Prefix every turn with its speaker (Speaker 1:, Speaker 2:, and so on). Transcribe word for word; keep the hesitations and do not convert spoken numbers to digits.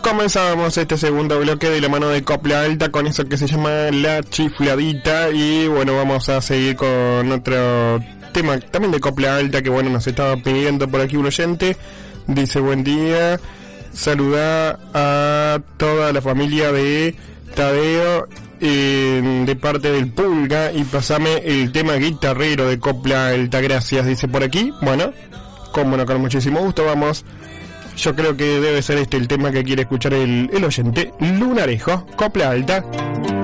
Speaker 1: Comenzamos este segundo bloque de la mano de Copla Alta con eso que se llama La Chifladita. Y bueno, vamos a seguir con otro tema también de Copla Alta que bueno, nos estaba pidiendo por aquí un oyente. Dice: buen día, saluda a toda la familia de Tadeo eh, de parte del Pulga y pasame el tema guitarrero de Copla Alta, gracias, dice por aquí. Bueno, como no, con muchísimo gusto, vamos. Yo creo que debe ser este el tema que quiere escuchar el, el oyente. Lunarejo, Copla Alta.